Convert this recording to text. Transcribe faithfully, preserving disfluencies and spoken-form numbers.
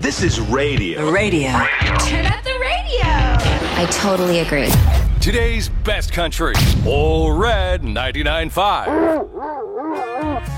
This is radio. Radio. Turn up the radio. I totally agree. Today's best country. All Red ninety-nine point five.